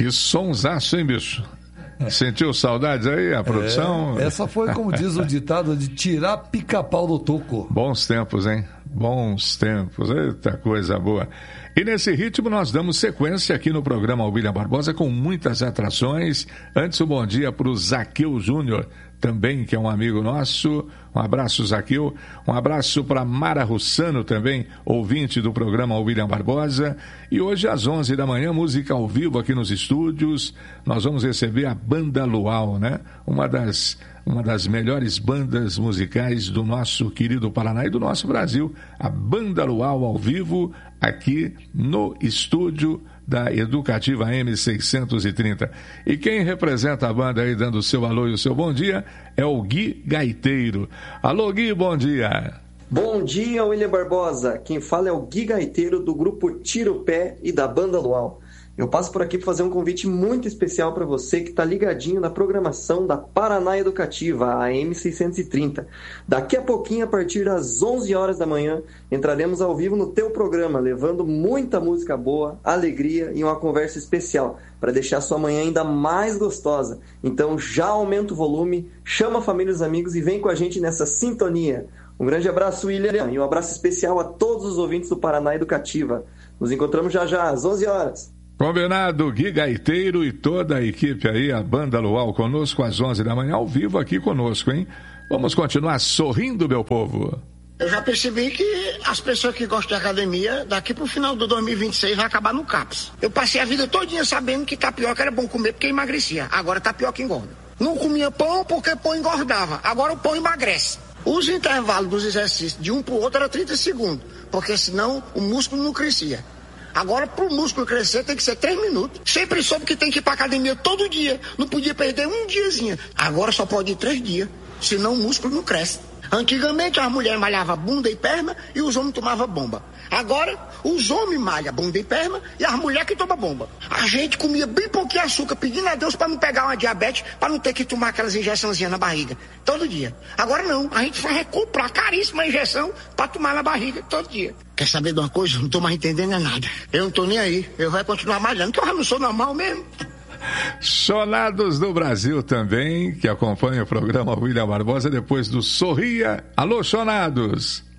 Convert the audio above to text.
Que sonsaço, hein, bicho? Sentiu saudades aí, a produção? Essa foi, como diz o ditado, de tirar pica-pau do toco. Bons tempos, hein? Bons tempos, eita coisa boa. E nesse ritmo nós damos sequência aqui no programa William Barbosa com muitas atrações. Antes, um bom dia para o Zaqueu Júnior, também, que é um amigo nosso. Um abraço, Zaqueu. Um abraço para Mara Russano também, ouvinte do programa William Barbosa. E hoje, às 11 da manhã, música ao vivo aqui nos estúdios. Nós vamos receber a Banda Luau, né? Uma das melhores bandas musicais do nosso querido Paraná e do nosso Brasil. A Banda Luau ao vivo, aqui no estúdio da Educativa M630. E quem representa a banda aí, dando o seu alô e o seu bom dia, é o Gui Gaiteiro. Alô, Gui, bom dia. Bom dia, William Barbosa. Quem fala é o Gui Gaiteiro, do grupo Tiro Pé e da Banda Luau. Eu passo por aqui para fazer um convite muito especial para você que está ligadinho na programação da Paraná Educativa, a M630. Daqui a pouquinho, a partir das 11 horas da manhã, entraremos ao vivo no teu programa, levando muita música boa, alegria e uma conversa especial, para deixar sua manhã ainda mais gostosa. Então já aumenta o volume, chama a família e os amigos e vem com a gente nessa sintonia. Um grande abraço, William, e um abraço especial a todos os ouvintes do Paraná Educativa. Nos encontramos já às 11 horas. Combinado, Gui Gaiteiro e toda a equipe aí, a Banda Luau conosco às 11 da manhã, ao vivo aqui conosco, hein? Vamos continuar sorrindo, meu povo. Eu já percebi que as pessoas que gostam de academia, daqui pro final do 2026 vai acabar no CAPS. Eu passei a vida todinha sabendo que tapioca era bom comer porque emagrecia. Agora tapioca engorda. Não comia pão porque pão engordava. Agora o pão emagrece. Os intervalos dos exercícios de um pro outro era 30 segundos, porque senão o músculo não crescia. Agora, para o músculo crescer, tem que ser 3 minutos. Sempre soube que tem que ir para academia todo dia. Não podia perder um diazinho. Agora só pode ir 3 dias. Senão o músculo não cresce. Antigamente, as mulheres malhavam bunda e perna e os homens tomavam bomba. Agora, os homens malham bunda e perna e as mulheres que tomam bomba. A gente comia bem pouquinho açúcar, pedindo a Deus para não pegar uma diabetes, para não ter que tomar aquelas injeçãozinhas na barriga. Todo dia. Agora não. A gente vai comprar caríssima injeção para tomar na barriga todo dia. Quer saber de uma coisa? Não tô mais entendendo nada. Eu não tô nem aí. Eu vou continuar malhando, que eu já não sou normal mesmo. Sonados do Brasil também, que acompanha o programa William Barbosa depois do Sorria. Alô, Sonados!